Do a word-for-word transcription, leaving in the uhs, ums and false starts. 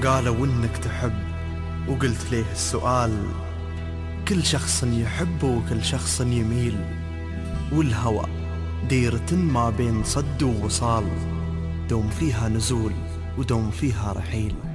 قالوا إنك تحب وقلت ليه السؤال. كل شخص يحب وكل شخص يميل، والهوى ديرة ما بين صد ووصال، دوم فيها نزول ودوم فيها رحيل.